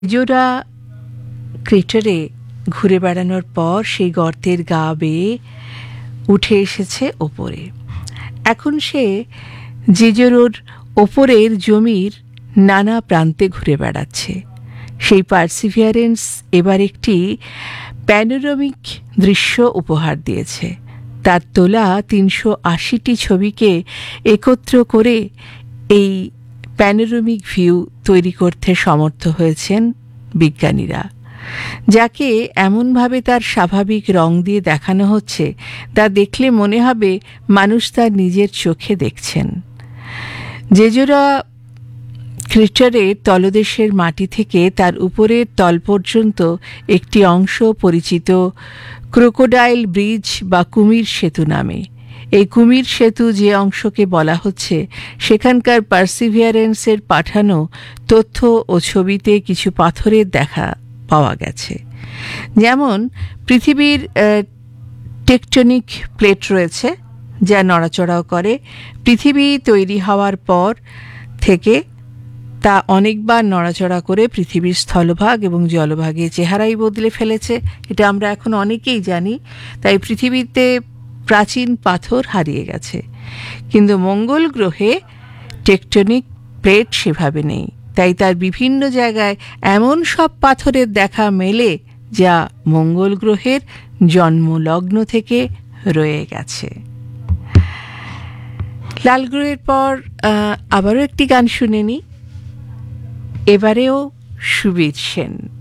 জোড়া ক্রেটারে ঘুরে বেড়ানোর পর সেই গর্তের গা বেয়ে উঠে এসেছে ওপরে। এখন সে জেজোরোর ওপরের জমির নানা প্রান্তে ঘুরে বেড়াচ্ছে। সেই পার্সিভিয়ারেন্স এবার একটি প্যানোরামিক দৃশ্য উপহার দিয়েছে। তার তোলা ৩৮০টি ছবিকে একত্র করে এই প্যানোরামিক ভিউ তৈরি করতে সমর্থ হয়েছেন বিজ্ঞানীরা, যাকে এমনভাবে তার স্বাভাবিক রং দিয়ে দেখানো হচ্ছে তা দেখলে মনে হবে মানুষ তার নিজের চোখে দেখছেন। জেজোরা ক্রেটারের তলদেশের মাটি থেকে তার উপরের তল পর্যন্ত একটি অংশ পরিচিত ক্রোকোডাইল ব্রিজ বা কুমির সেতু নামে। এই কুমির সেতু যে অংশকে বলা হচ্ছে, সেখানকার পার্সিভিয়ারেন্সের পাঠানো তথ্য ও ছবিতে কিছু পাথরের দেখা পাওয়া গেছে। যেমন পৃথিবীর টেকটনিক প্লেট রয়েছে যা নড়াচড়াও করে। পৃথিবী তৈরি হওয়ার পর থেকে তা অনেকবার নড়াচড়া করে পৃথিবীর স্থলভাগ এবং জলভাগে চেহারাই বদলে ফেলেছে। এটা আমরা এখন অনেকেই জানি। তাই পৃথিবীতে প্রাচীন পাথর হারিয়ে গেছে, কিন্তু মঙ্গল গ্রহে টেকটনিক প্লেট সেভাবে নেই। তাই তার বিভিন্ন জায়গায় এমন সব পাথরের দেখা মেলে যা মঙ্গল গ্রহের জন্মলগ্ন থেকে রয়ে গেছে। লাল গ্রহের পর আবারও একটি গান শুনে নি, এবারেও সুবীর সেন।